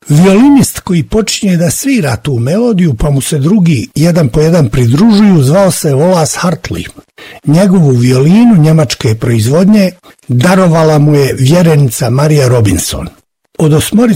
Violinist koji počinje da svira tu melodiju, pa mu se drugi jedan po jedan pridružuju, zvao se Wallace Hartley. Njegovu violinu njemačke proizvodnje darovala mu je vjerenica Marija Robinson. Od 8